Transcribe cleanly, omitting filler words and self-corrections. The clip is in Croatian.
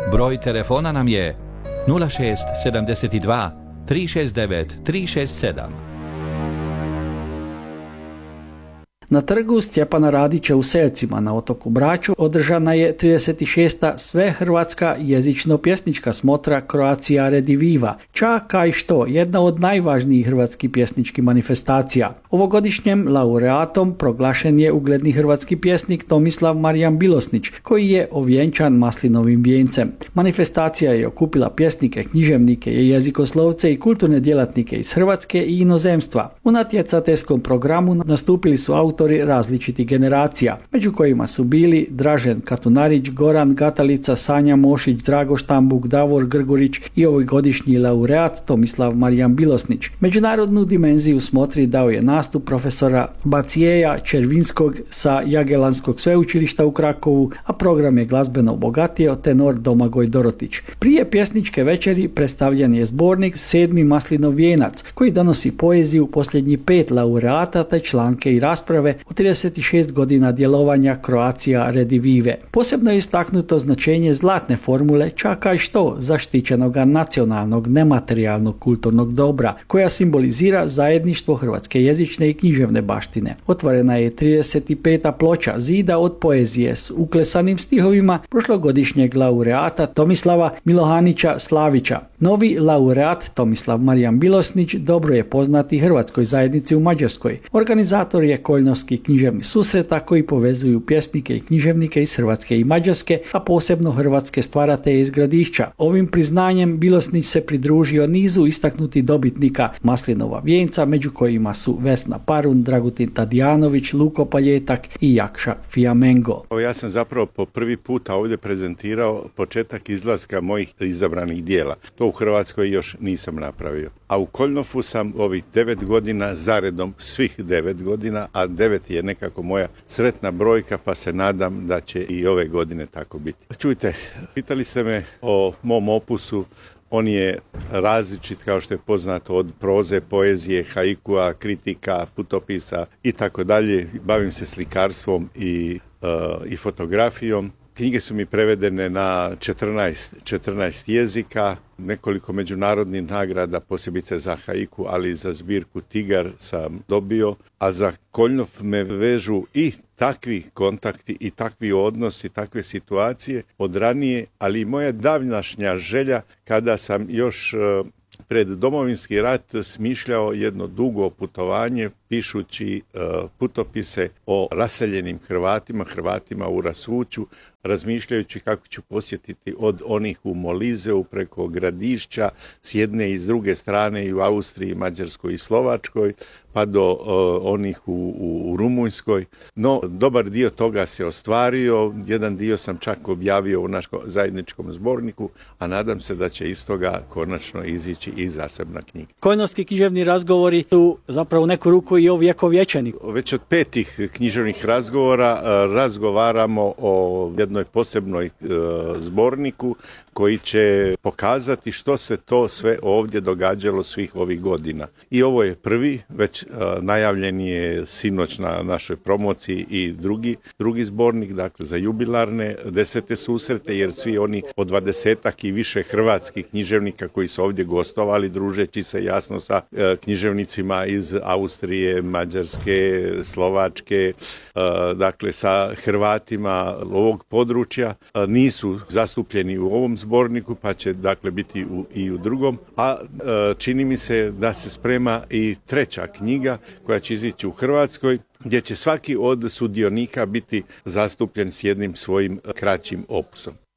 Broj telefona nam je 0672 369 367. Na trgu Stjepana Radića u Selcima na otoku Braču održana je 36. svehrvatska jezično-pjesnička smotra Croatia Rediviva, ča kaj što jedna od najvažnijih hrvatskih pjesničkih manifestacija. Ovogodišnjem laureatom proglašen je ugledni hrvatski pjesnik Tomislav Marijan Bilosnić, koji je ovjenčan maslinovim vijencem. Manifestacija je okupila pjesnike, književnike, jezikoslovce i kulturne djelatnike iz Hrvatske i inozemstva. U natjecateljskom programu nastupili su autori različitih generacija, među kojima su bili Dražen Katunarić, Goran Gatalica, Sanja Mošić, Drago Štambuk, Davor Grgurić i ovogodišnji laureat Tomislav Marijan Bilosnić. Međunarodnu dimenziju smotri dao je nastup profesora Bacijeja Červinskog sa Jagelanskog sveučilišta u Krakovu, a program je glazbeno obogatio tenor Domagoj Dorotić. Prije pjesničke večeri predstavljen je zbornik Sedmi maslinov vijenac, koji donosi poeziju posljednjih 5 laureata te članke i rasprave u 36 godina djelovanja Croatia Redivive. Posebno je istaknuto značenje zlatne formule čaka i što zaštićenog nacionalnog nematerijalnog kulturnog dobra, koja simbolizira zajedništvo hrvatske jezične i književne baštine. Otvorena je 35. ploča zida od poezije s uklesanim stihovima prošlogodišnjeg laureata Tomislava Milohanića Slavića. Novi laureat Tomislav Marijan Bilosnić dobro je poznati hrvatskoj zajednici u Mađarskoj. Organizator je koljnovski književni susreta koji povezuju pjesnike i književnike iz Hrvatske i Mađarske, a posebno hrvatske stvaratelje iz Gradišća. Ovim priznanjem Bilosnić se pridružio nizu istaknutih dobitnika maslinova vijenca, među kojima su Vesna Parun, Dragutin Tadijanović, Luko Paljetak i Jakša Fiamengo. Ja sam zapravo po prvi puta ovdje prezentirao početak izlaska mojih izabranih dijela. To u Hrvatskoj još nisam napravio. A u Koljnofu sam ovih 9 godina zaredom, svih 9 godina, a 9 je nekako moja sretna brojka, pa se nadam da će i ove godine tako biti. Čujte, pitali ste me o mom opusu. On je različit, kao što je poznato, od proze, poezije, haikua, kritika, putopisa i tako dalje. Bavim se slikarstvom i fotografijom. Knjige su mi prevedene na 14 jezika, nekoliko međunarodnih nagrada, posebice za haiku, ali i za zbirku Tigar sam dobio, a za Koljnov me vežu i takvi kontakti i takvi odnosi, takve situacije od ranije, ali i moja davnašnja želja kada sam još pred Domovinski rat smišljao jedno dugo putovanje pišući putopise o raseljenim Hrvatima u Rasuću, razmišljajući kako ću posjetiti od onih u Molizeu preko Gradišća s jedne i s druge strane i u Austriji, Mađarskoj i Slovačkoj, pa do onih u Rumunjskoj. No, dobar dio toga se ostvario, jedan dio sam čak objavio u našem zajedničkom zborniku, a nadam se da će iz toga konačno izići i zasebna knjiga. Koljnovski književni razgovori su zapravo u neku ruku i ovjekovječeni. Već od 5 književnih razgovora razgovaramo o jednoj posebnoj zborniku koji će pokazati što se to sve ovdje događalo svih ovih godina. I ovo je prvi, već najavljen je sinoć na našoj promociji i drugi zbornik, dakle za jubilarne 10. susrete, jer svi oni od 20-ak i više hrvatskih književnika koji su ovdje gostovali, družeći se jasno sa književnicima iz Austrije, Mađarske, Slovačke, dakle sa Hrvatima ovog područja, nisu zastupljeni u ovom zborniku, pa će dakle biti i u drugom, a čini mi se da se sprema i 3. knjiga koja će izići u Hrvatskoj, gdje će svaki od sudionika biti zastupljen s jednim svojim kraćim opusom.